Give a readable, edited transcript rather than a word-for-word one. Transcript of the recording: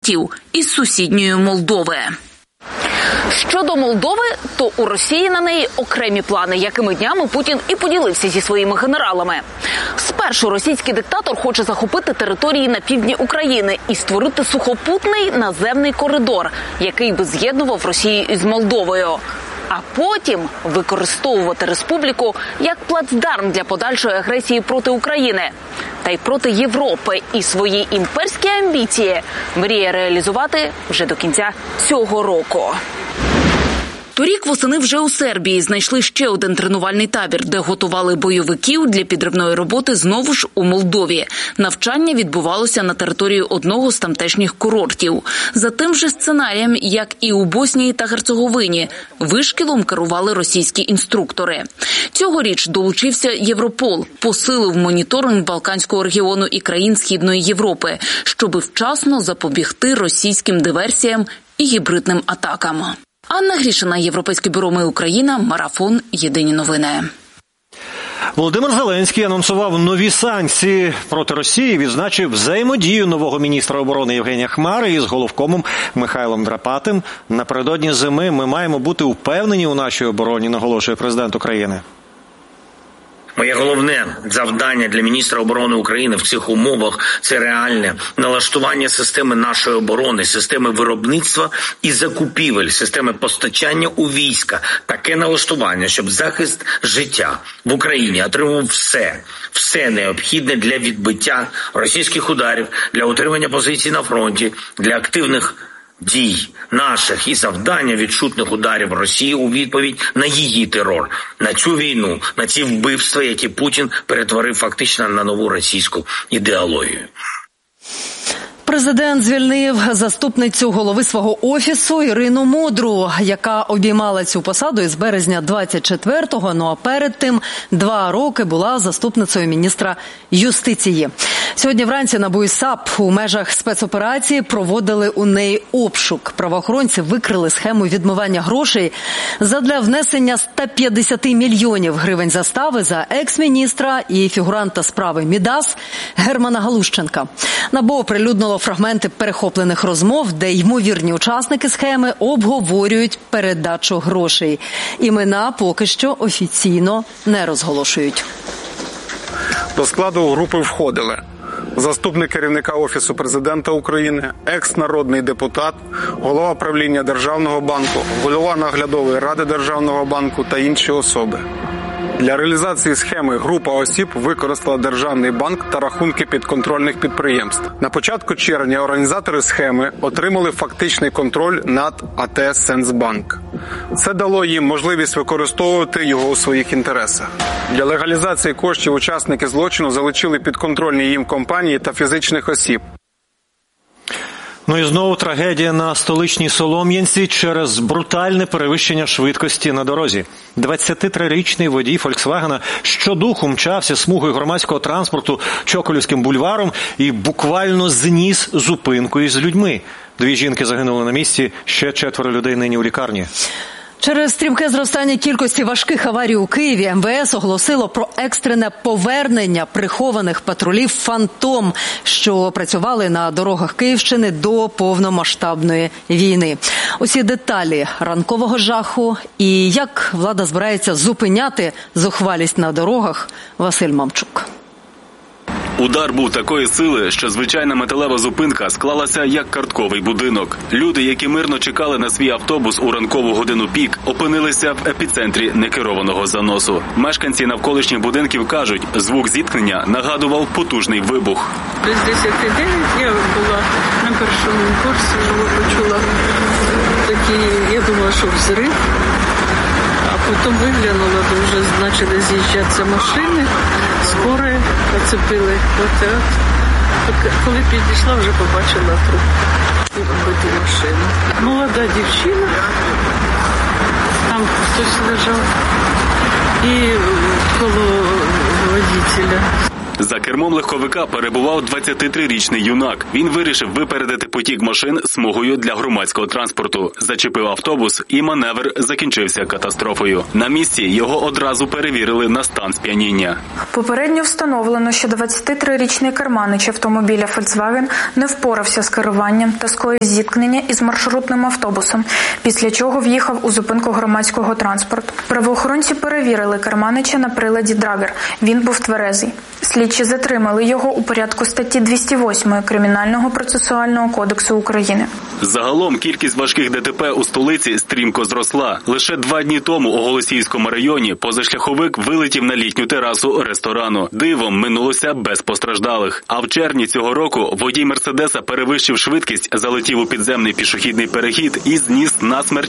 із сусідньої Молдови. Щодо Молдови, то у Росії на неї окремі плани, якими днями Путін і поділився зі своїми генералами. Спершу російський диктатор хоче захопити території на півдні України і створити сухопутний наземний коридор, який би з'єднував Росію із Молдовою. А потім використовувати республіку як плацдарм для подальшої агресії проти України. Та й проти Європи. І свої імперські амбіції мріє реалізувати вже до кінця цього року. Торік восени вже у Сербії знайшли ще один тренувальний табір, де готували бойовиків для підривної роботи знову ж у Молдові. Навчання відбувалося на території одного з тамтешніх курортів. За тим же сценарієм, як і у Боснії та Герцеговині, вишкілом керували російські інструктори. Цьогоріч долучився Європол, посилив моніторинг Балканського регіону і країн Східної Європи, щоби вчасно запобігти російським диверсіям і гібридним атакам. Анна Грішина, Європейське бюро «Ми Україна», Марафон, Єдині новини. Володимир Зеленський анонсував нові санкції проти Росії, відзначив взаємодію нового міністра оборони Євгенія Хмари із головкомом Михайлом Драпатим. Напередодні зими ми маємо бути впевнені у нашій обороні, наголошує президент України. Моє головне завдання для міністра оборони України в цих умовах – це реальне налаштування системи нашої оборони, системи виробництва і закупівель, системи постачання у війська. Таке налаштування, щоб захист життя в Україні отримав все необхідне для відбиття російських ударів, для утримання позицій на фронті, для активних дій наших і завдання відчутних ударів Росії у відповідь на її терор, на цю війну, на ці вбивства, які Путін перетворив фактично на нову російську ідеологію. Президент звільнив заступницю голови свого офісу Ірину Модру, яка обіймала цю посаду із березня 24-го, а перед тим 2 роки була заступницею міністра юстиції. Сьогодні вранці НАБУ і САП у межах спецоперації проводили у неї обшук. Правоохоронці викрили схему відмивання грошей задля внесення 150 мільйонів гривень застави за екс-міністра і фігуранта справи Мідас Германа Галущенка. НАБУ оприлюднило фрагменти перехоплених розмов, де ймовірні учасники схеми обговорюють передачу грошей. Імена поки що офіційно не розголошують. До складу групи входили заступник керівника Офісу Президента України, екс-народний депутат, голова правління Державного банку, голова наглядової ради Державного банку та інші особи. Для реалізації схеми група осіб використала Державний банк та рахунки підконтрольних підприємств. На початку червня організатори схеми отримали фактичний контроль над АТ «Сенсбанк». Це дало їм можливість використовувати його у своїх інтересах. Для легалізації коштів учасники злочину залучили підконтрольні їм компанії та фізичних осіб. Ну і знову трагедія на столичній Солом'янці через брутальне перевищення швидкості на дорозі. 23-річний водій «Фольксвагена» щодуху мчався смугою громадського транспорту Чоколівським бульваром і буквально зніс зупинку із людьми. 2 жінки загинули на місці, ще 4 людей нині у лікарні. Через стрімке зростання кількості важких аварій у Києві МВС оголосило про екстрене повернення прихованих патрулів «Фантом», що працювали на дорогах Київщини до повномасштабної війни. Усі деталі ранкового жаху і як влада збирається зупиняти зухвалість на дорогах – Василь Мамчук. Удар був такої сили, що звичайна металева зупинка склалася як картковий будинок. Люди, які мирно чекали на свій автобус у ранкову годину пік, опинилися в епіцентрі некерованого заносу. Мешканці навколишніх будинків кажуть, звук зіткнення нагадував потужний вибух. Без 10:09 я була на першому курсі, почула такий, я думала, що взрив. А потім виглянула, то вже почали з'їжджатися машини, скорі оцепили. Коли підійшла, вже побачила труп і вибиту машину. Молода дівчина, там хтось лежав, і коло водителя. За кермом легковика перебував 23-річний юнак. Він вирішив випередити потік машин смугою для громадського транспорту. Зачепив автобус і маневр закінчився катастрофою. На місці його одразу перевірили на стан сп'яніння. Попередньо встановлено, що 23-річний керманич автомобіля Volkswagen не впорався з керуванням та скоїв зіткнення із маршрутним автобусом, після чого в'їхав у зупинку громадського транспорту. Правоохоронці перевірили керманича на приладі Драгер. Він був тверезий. Слідчі затримали його у порядку статті 208 Кримінального процесуального кодексу України. Загалом кількість важких ДТП у столиці стрімко зросла. Лише 2 дні тому у Голосіївському районі позашляховик вилетів на літню терасу ресторану. Дивом минулося без постраждалих. А в червні цього року водій Мерседеса перевищив швидкість, залетів у підземний пішохідний перехід і зніс насмерть